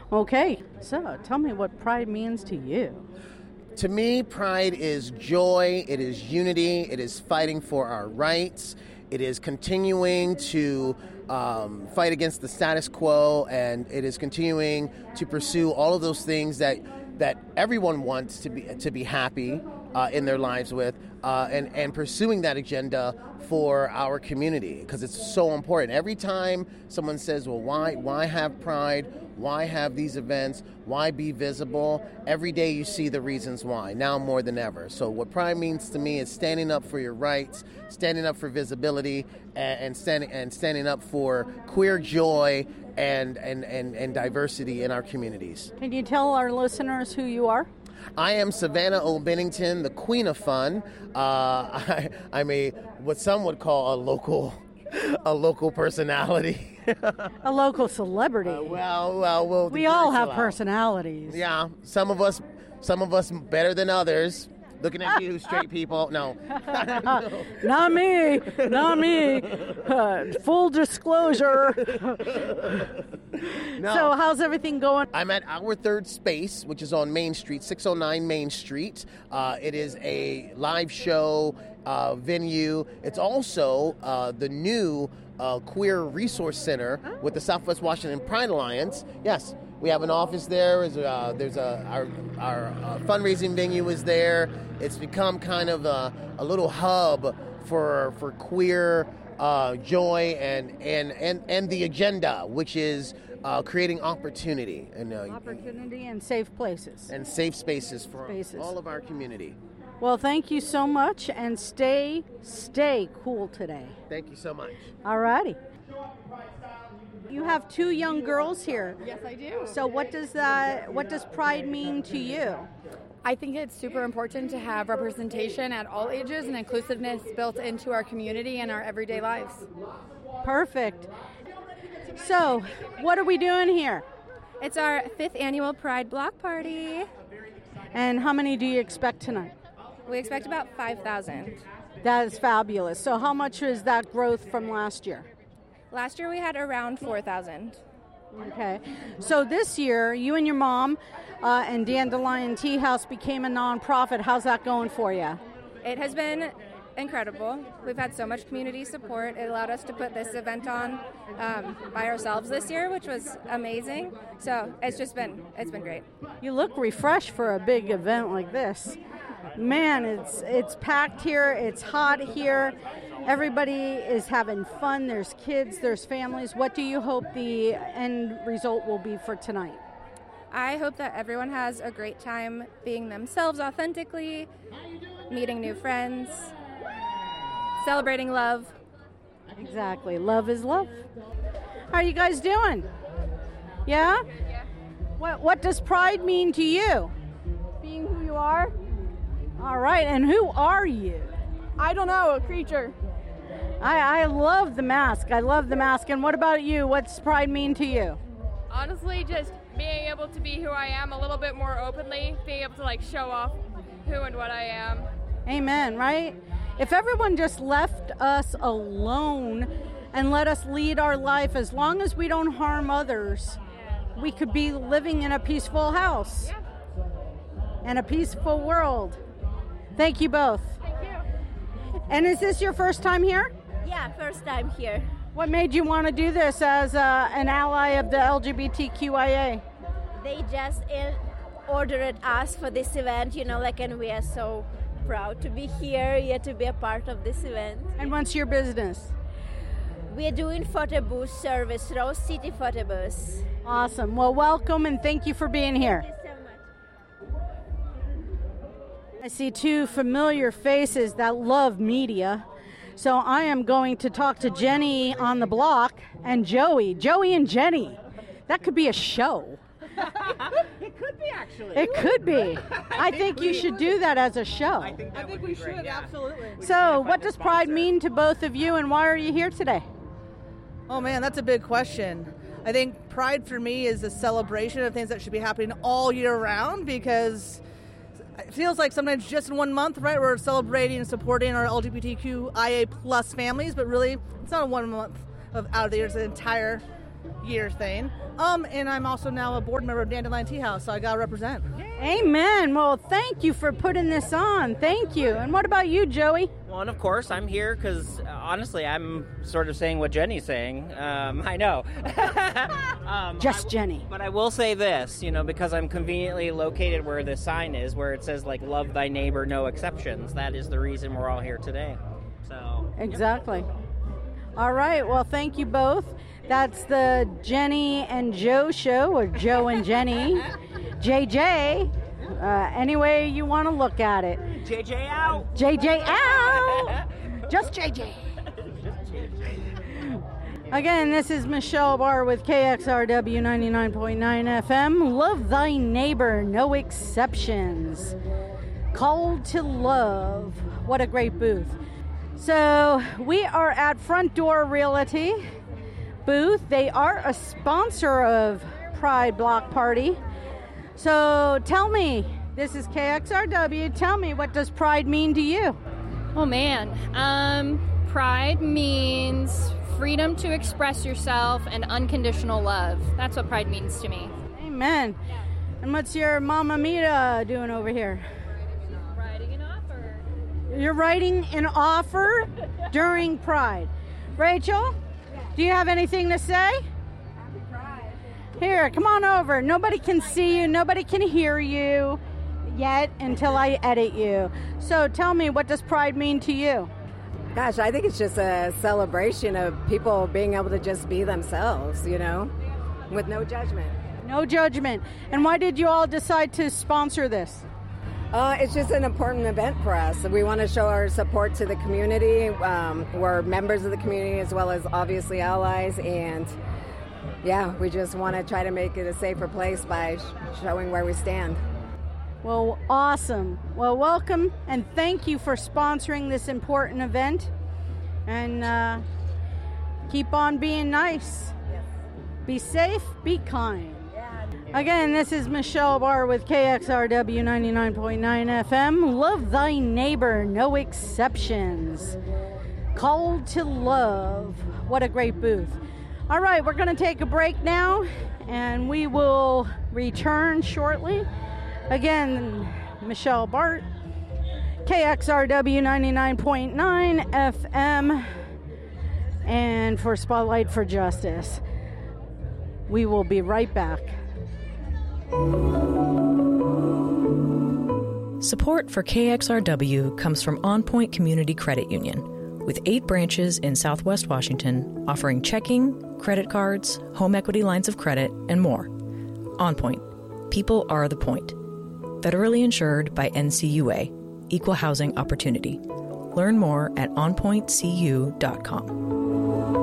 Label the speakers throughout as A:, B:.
A: Okay, so tell me what pride means to you.
B: To me, pride is joy, it is unity, it is fighting for our rights, it is continuing to fight against the status quo, and it is continuing to pursue all of those things that everyone wants to be happy in their lives with, and pursuing that agenda for our community, because it's so important. Every time someone says, well, why have pride? Why have these events? Why be visible? Every day you see the reasons why, now more than ever. So what pride means to me is standing up for your rights, standing up for visibility, and standing up for queer joy and diversity in our communities.
A: Can you tell our listeners who you are?
B: I am Savannah O. Bennington, the Queen of Fun. I'm what some would call a local personality.
A: A local celebrity.
B: We
A: all have personalities.
B: Yeah, some of us better than others. Looking at you, straight people. No.
A: Not me. Full disclosure.
B: No.
A: So how's everything going?
B: I'm at Our Third Space, which is on Main Street, 609 Main Street. It is a live show venue. It's also the new Queer Resource Center with the Southwest Washington Pride Alliance. Yes. We have an office there. There's our fundraising venue is there. It's become kind of a little hub for queer joy and the agenda, which is creating opportunity
A: and safe places
B: and safe spaces for all of our community.
A: Well, thank you so much, and stay cool today.
B: Thank you so much.
A: All righty. You have two young girls here.
C: Yes, I do.
A: So what does pride mean to you?
C: I think it's super important to have representation at all ages and inclusiveness built into our community and our everyday lives.
A: Perfect. So, what are we doing here?
D: It's our 5th annual Pride Block Party.
A: And how many do you expect tonight?
D: We expect about 5,000.
A: That is fabulous. So how much is that growth from last year?
D: Last year we had around 4,000.
A: Okay. So this year, you and your mom and Dandelion Tea House became a nonprofit. How's that going for you?
D: It has been incredible. We've had so much community support. It allowed us to put this event on by ourselves this year, which was amazing. So it's been great.
A: You look refreshed for a big event like this. Man, it's packed here. It's hot here. Everybody is having fun. There's kids, there's families. What do you hope the end result will be for tonight?
D: I hope that everyone has a great time being themselves authentically, meeting new friends, celebrating love.
A: Exactly. Love is love. How are you guys doing? Yeah? What does pride mean to you?
C: Being who you are.
A: All right. And who are you?
C: I don't know, a creature.
A: I love the mask. And what about you? What's pride mean to you?
E: Honestly, just being able to be who I am a little bit more openly, being able to show off who and what I am.
A: Amen, right? If everyone just left us alone and let us lead our life, as long as we don't harm others, we could be living in a peaceful house and a peaceful world. Thank you both.
E: Thank you.
A: And is this your first time here?
F: Yeah, first time here.
A: What made you want to do this as an ally of the LGBTQIA?
F: They just ordered us for this event, and we are so proud to be here, to be a part of this event.
A: And what's your business?
F: We are doing photo booth service, Rose City Photo Booth.
A: Awesome. Well, welcome and thank you for being here.
F: Thank you so much.
A: I see two familiar faces that love media. So I am going to talk to Jenny on the block and Joey. Joey and Jenny. That could be a show.
G: It could be, actually.
A: It could be. I think you should do that as a show.
G: I think we should, absolutely.
A: So what does pride mean to both of you, and why are you here today?
H: Oh, man, that's a big question. I think pride for me is a celebration of things that should be happening all year round, because it feels like sometimes just in 1 month, right, we're celebrating and supporting our LGBTQIA plus families, but really it's not a 1 month out of the year, it's an entire year thing. And I'm also now a board member of Dandelion Tea House, so I got to represent.
A: Amen. Well, thank you for putting this on. Thank you. And what about you, Joey?
I: Well, and of course, I'm here because, honestly, I'm sort of saying what Jenny's saying. I know.
A: Jenny.
I: But I will say this, because I'm conveniently located where the sign is, where it says, love thy neighbor, no exceptions. That is the reason we're all here today. So
A: Exactly. Yep. All right. Well, thank you both. That's the Jenny and Joe show, or Joe and Jenny. JJ. Any way you want to look at it.
I: JJ out.
A: JJ out. Just JJ. Again, this is Michelle Barr with KXRW 99.9 FM. Love thy neighbor, no exceptions. Called to love. What a great booth. So we are at Front Door Realty booth. They are a sponsor of Pride Block Party. So tell me, this is KXRW, tell me, what does pride mean to you?
J: Oh man, pride means freedom to express yourself and unconditional love. That's what pride means to me.
A: Amen. And what's your Mama Mita doing over here?
J: Writing an offer.
A: You're writing an offer during Pride. Rachel, do you have anything to say? Happy Pride. Here, come on over. Nobody can see you. Nobody can hear you yet until I edit you. So tell me, what does Pride mean to you?
K: Gosh, I think it's just a celebration of people being able to just be themselves, with no judgment.
A: No judgment. And why did you all decide to sponsor this?
K: It's just an important event for us. We want to show our support to the community. We're members of the community as well as obviously allies. And yeah, we just want to try to make it a safer place by showing where we stand.
A: Well, awesome. Well, welcome and thank you for sponsoring this important event. And keep on being nice.
K: Yes.
A: Be safe, be kind. Again, this is Michelle Barr with KXRW 99.9 FM. Love thy neighbor, no exceptions. Called to love. What a great booth. All right, we're going to take a break now, and we will return shortly. Again, Michelle Barr, KXRW 99.9 FM, and for Spotlight for Justice. We will be right back.
L: Support for KXRW comes from On Point Community Credit Union, with 8 branches in Southwest Washington offering checking, credit cards, home equity lines of credit, and more. On Point. People are the point. Federally insured by NCUA. Equal Housing Opportunity. Learn more at onpointcu.com.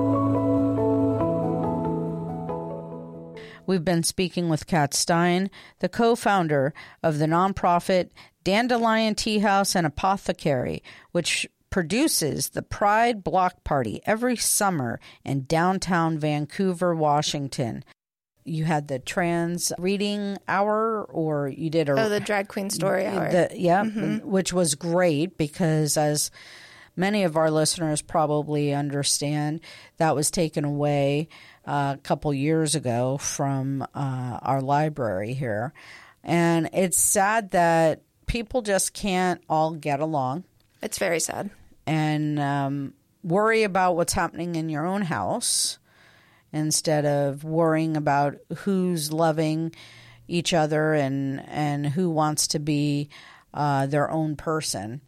A: We've been speaking with Kat Stein, the co-founder of the nonprofit Dandelion Tea House and Apothecary, which produces the Pride Block Party every summer in downtown Vancouver, Washington. You had the trans reading hour, or you did
M: the drag queen story hour.
A: Which was great because, as many of our listeners probably understand, that was taken away a couple years ago from our library here. And it's sad that people just can't all get along.
M: It's very sad.
A: And worry about what's happening in your own house instead of worrying about who's loving each other and who wants to be their own person.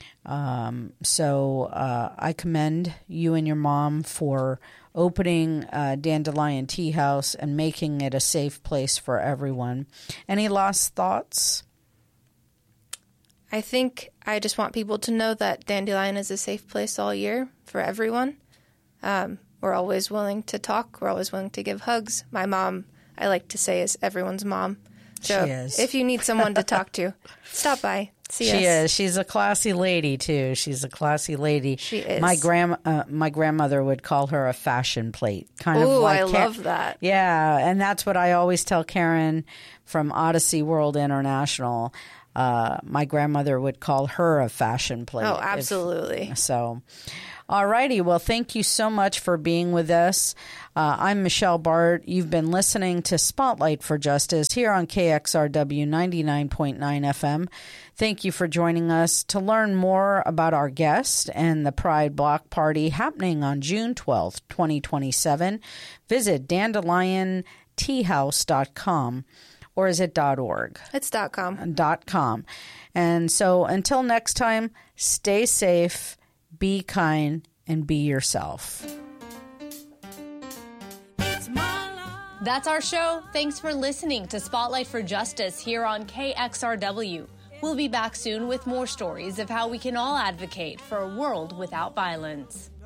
A: So I commend you and your mom for opening Dandelion Tea House and making it a safe place for everyone. Any last thoughts?
M: I think I just want people to know that Dandelion is a safe place all year for everyone. We're always willing to talk. We're always willing to give hugs. My mom, I like to say, is everyone's mom. So
A: she is.
M: If you need someone to talk to, stop by. See us.
A: She is. She's a classy lady, too. She's a classy lady.
M: She is.
A: My grandmother would call her a fashion plate.
M: Ooh, I love that.
A: Yeah, and that's what I always tell Karen from Odyssey World International.
N: my grandmother would call her a fashion plate.
M: Oh, absolutely.
N: All righty. Well, thank you so much for being with us. I'm Michelle Bart. You've been listening to Spotlight for Justice here on KXRW 99.9 FM. Thank you for joining us. To learn more about our guest and the Pride Block Party happening on June 12th, 2027, visit dandelionteahouse.com. Or is it .org?
M: It's .com.
N: .com. And so until next time, stay safe, be kind, and be yourself.
O: That's our show. Thanks for listening to Spotlight for Justice here on KXRW. We'll be back soon with more stories of how we can all advocate for a world without violence.